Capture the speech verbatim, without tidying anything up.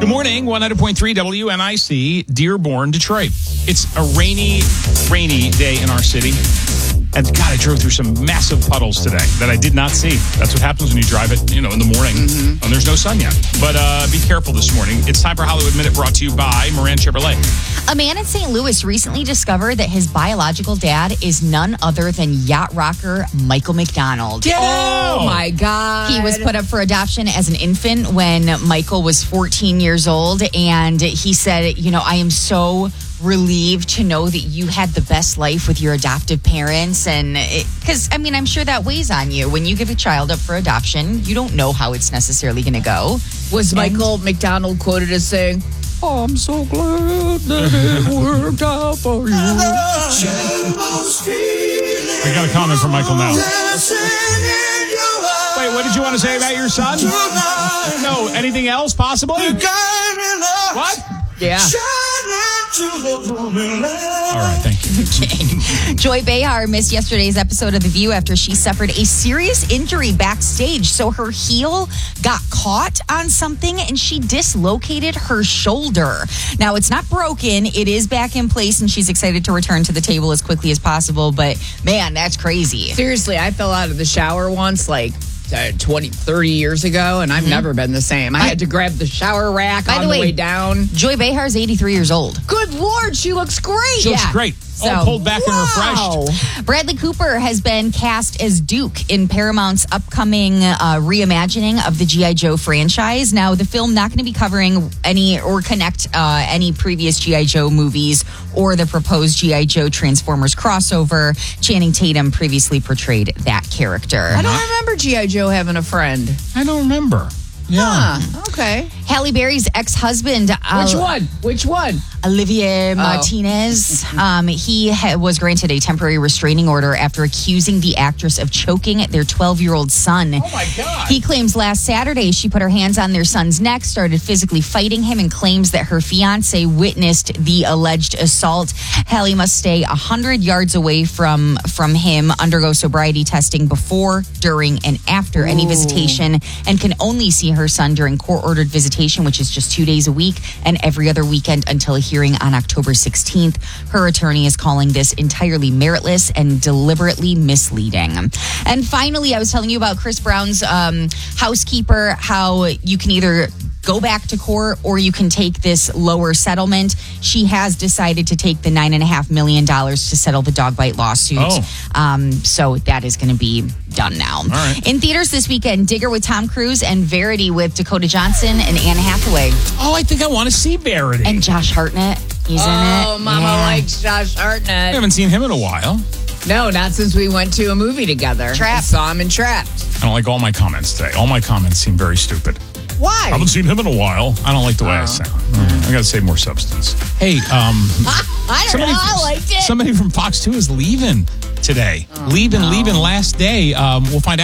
Good morning, one hundred point three W N I C, Dearborn, Detroit. It's a rainy, rainy day in our city. And God, I drove through some massive puddles today that I did not see. That's what happens when you drive it, you know, in the morning mm-hmm. and there's no sun yet. But uh, be careful this morning. It's time for Hollywood Minute, brought to you by Moran Chevrolet. A man in Saint Louis recently discovered that his biological dad is none other than yacht rocker Michael McDonald. Get oh, out. My God. He was put up for adoption as an infant when Michael was fourteen years old. And he said, you know, I am so relieved to know that you had the best life with your adoptive parents. And because, I mean, I'm sure that weighs on you. When you give a child up for adoption, you don't know how it's necessarily going to go. Was and Michael McDonald quoted as saying, oh, I'm so glad that it worked out for you. I got a comment from Michael now. Wait, what did you want to say about your son? No, anything else possible? What? Yeah. All right, thank you. Okay. Joy Behar missed yesterday's episode of The View after she suffered a serious injury backstage. So her heel got caught on something and she dislocated her shoulder. Now, it's not broken. It is back in place and she's excited to return to the table as quickly as possible. But, man, that's crazy. Seriously, I fell out of the shower once, like, Uh, twenty, thirty years ago, and I've mm-hmm. never been the same. I had to grab the shower rack By on the, the way, way down. Joy Behar is eighty-three years old. Good Lord, she looks great. She looks yeah. great. So, all pulled back wow. and refreshed. Bradley Cooper has been cast as Duke in Paramount's upcoming uh, reimagining of the G I. Joe franchise. Now, the film not going to be covering any or connect uh, any previous G I. Joe movies or the proposed G I. Joe Transformers crossover. Channing Tatum previously portrayed that character. I don't remember G I. Joe having a friend. I don't remember. Yeah. Huh, okay. Halle Berry's ex-husband. Uh, Which one? Which one? Olivier Martinez. Oh. um, he ha- was granted a temporary restraining order after accusing the actress of choking their twelve-year-old son. Oh, my God. He claims last Saturday she put her hands on their son's neck, started physically fighting him, and claims that her fiancé witnessed the alleged assault. Halle must stay one hundred yards away from, from him, undergo sobriety testing before, during, and after Ooh. any visitation, and can only see her son during court-ordered visitation, which is just two days a week, and every other weekend until a hearing on October sixteenth. Her attorney is calling this entirely meritless and deliberately misleading. And finally, I was telling you about Chris Brown's um, housekeeper, how you can either go back to court or you can take this lower settlement. She has decided to take the nine and a half million dollars to settle the dog bite lawsuit. Oh. Um, so that is going to be done now. All right. In theaters this weekend, Digger with Tom Cruise and Verity with Dakota Johnson and Anne Hathaway. Oh, I think I want to see Verity. And Josh Hartnett. He's oh, in it. Oh, Mama yeah. likes Josh Hartnett. I haven't seen him in a while. No, not since we went to a movie together. Trapped. I saw him in Trapped. I don't like all my comments today. All my comments seem very stupid. Why? I haven't seen him in a while. I don't like the way oh. I sound. Mm. I got to say more substance. Hey, um... I don't know. I liked it. Somebody from Fox two is leaving today. Oh, leaving, no. leaving last day. Um, we'll find out.